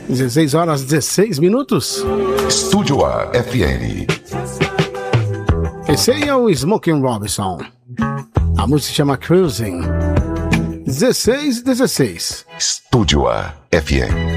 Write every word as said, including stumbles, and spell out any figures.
dezesseis horas, dezesseis minutos. Estúdio A F M. Esse aí é o Smokey Robinson. A música se chama Cruising. dezesseis, dezesseis. Estúdio A F M.